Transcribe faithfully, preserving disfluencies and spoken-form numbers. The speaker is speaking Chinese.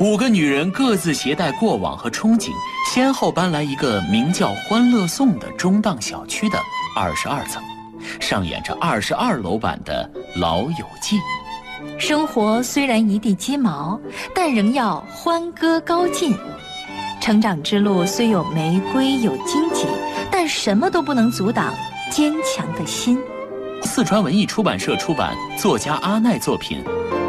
五个女人各自携带过往和憧憬，先后搬来一个名叫欢乐颂的中档小区的二十二层，上演着二十二楼版的《老友记》。 生活虽然一地鸡毛，但仍要欢歌高进。成长之路虽有玫瑰有荆棘，但什么都不能阻挡坚强的心。 四川文艺出版社出版，作家阿奈作品《